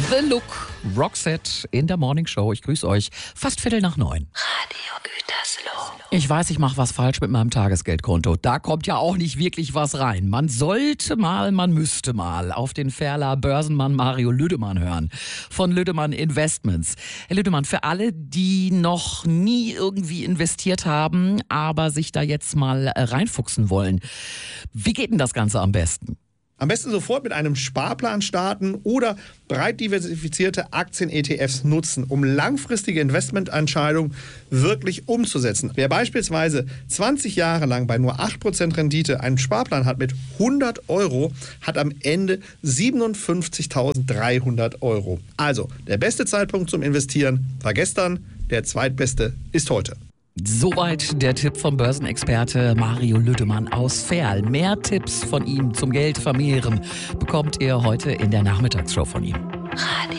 The Look, Roxette in der Morning Show. Ich grüße euch. Fast 8:45. Radio Gütersloh. Ich weiß, ich mache was falsch mit meinem Tagesgeldkonto. Da kommt ja auch nicht wirklich was rein. Man sollte mal, man müsste mal auf den Verla Börsenmann Mario Lüdemann hören. Von Lüdemann Investments. Herr Lüdemann, für alle, die noch nie irgendwie investiert haben, aber sich da jetzt mal reinfuchsen wollen. Wie geht denn das Ganze am besten? Am besten sofort mit einem Sparplan starten oder breit diversifizierte Aktien-ETFs nutzen, um langfristige Investmententscheidungen wirklich umzusetzen. Wer beispielsweise 20 Jahre lang bei nur 8% Rendite einen Sparplan hat mit 100 €, hat am Ende 57.300 €. Also, der beste Zeitpunkt zum Investieren war gestern, der zweitbeste ist heute. Soweit der Tipp vom Börsenexperte Mario Lüdemann aus Verl. Mehr Tipps von ihm zum Geld vermehren bekommt ihr heute in der Nachmittagsshow von ihm. Radio